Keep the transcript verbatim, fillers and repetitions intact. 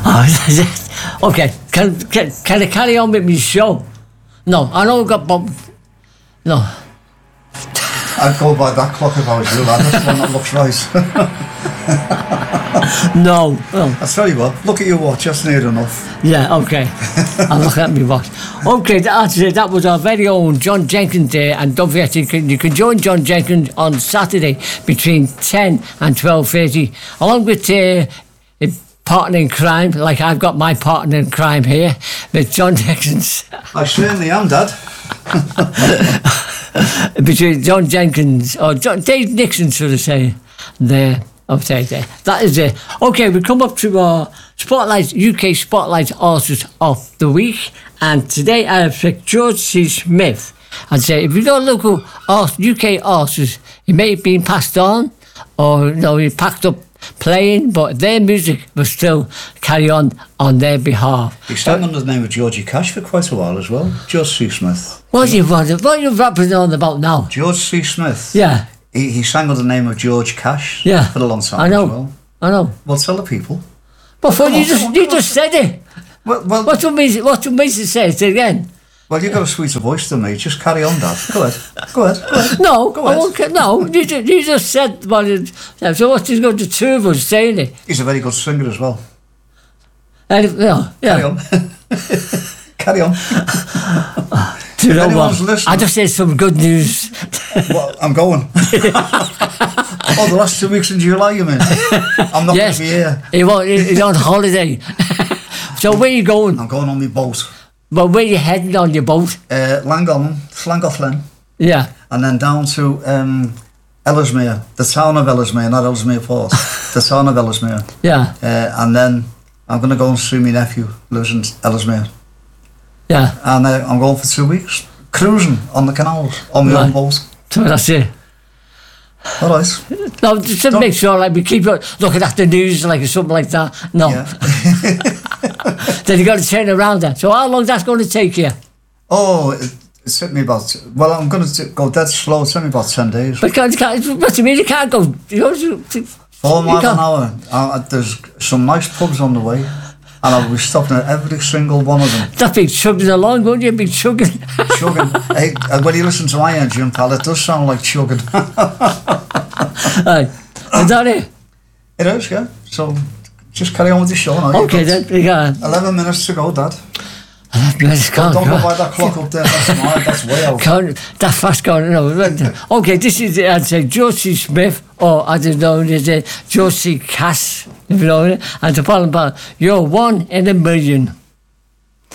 Oh, okay, can, can can I carry on with my show? No, I know I've got Bob. No. I'd go by that clock if I was you, lad. That's the one that looks right. No. Oh. I'll tell you what, look at your watch, that's near enough. Yeah, okay. I'll look at my watch. Okay, that's it. That was our very own John Jenkins Day, and don't forget you can, you can join John Jenkins on Saturday between ten and twelve thirty, along with uh, a partner in crime, like I've got my partner in crime here, with John Jenkins. I certainly am, Dad. Between John Jenkins, or John, Dave Nixon, should I say, there. Okay, there. That is it. Okay, we come up to our Spotlight, U K Spotlight Artist of the Week, and today I have picked George C. Smith. I'd say if you don't look at U K artists, he may have been passed on, or you know, he packed up playing, but their music will still carry on on their behalf. He sang under the name of Georgie Cash for quite a while as well, George C. Smith. What are you, what, what are you rapping on about now? George C. Smith. Yeah. He, he sang under the name of George Cash yeah. for a long time I know. as well. I know. Well, tell the people. But well, you on, just on, you just said it. Well, well, what do you mean? What do you mean to say it again? Well, you've got a sweeter voice than me. Just carry on, Dad. Go ahead. Go ahead. Go ahead. No, Go ahead. I won't, no. You just, you just said what it. So what's he going to two of us saying it? He's a very good singer as well. And, yeah, yeah. Carry on. Carry on. Do you know what? I just said some good news. Well, I'm going. Oh, the last two weeks in July, you mean? I'm not yes, going to be here. He won't, he's on holiday. So where are you going? I'm going on my boat. But where are you heading on your boat? Uh, Llangollen, Llangollen. Yeah. And then down to um, Ellesmere, the town of Ellesmere, not Ellesmere Port, the town of Ellesmere. Yeah. Uh, and then I'm going to go and see my nephew, who lives in Ellesmere. Yeah. And uh, I'm going for two weeks, cruising on the canals, on my right. own boat. So that's it. All right. No, just to Don't. make sure, like, we keep looking at the news, like, or something like that. No. Yeah. Then you got to turn around then. So how long that's going to take you? Oh, it, it took me about, well, I'm going to go dead slow. It took me about ten days. But can't, can't, what do you mean? You can't go, you know, you, Four miles an hour. Uh, there's some nice pubs on the way, and I'll be stopping at every single one of them. That'd be chugging along, wouldn't you? Be chugging. Chugging. Hey, when you listen to my engine, pal, it does sound like chugging. Right. Is that it? It is, yeah. So just carry on with the show now. Okay, then. You got eleven minutes to go, Dad. eleven minutes to go. Don't go by that clock up there. That's mine. That's way out. Can't, that fast going. No. Okay, this is, I'd say, George C. Smith, or I don't know, is it George C. Cash, if you know it. And to follow about, you're one in a million.